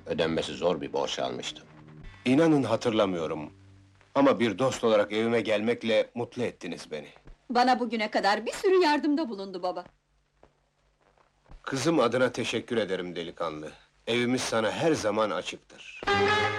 Ödenmesi zor bir borç almıştım. İnanın hatırlamıyorum. Ama bir dost olarak evime gelmekle mutlu ettiniz beni. Bana bugüne kadar bir sürü yardımda bulundu baba. Kızım adına teşekkür ederim delikanlı. Evimiz sana her zaman açıktır.